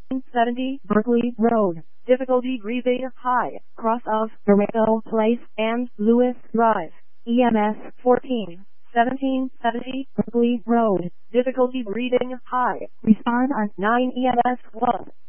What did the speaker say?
1770 Berkeley Road. Difficulty breathing high. Cross of Borrego Place and Lewis Drive. EMS 14. 1770 Berkeley Road. Difficulty breathing high. Respond on 9 EMS 1.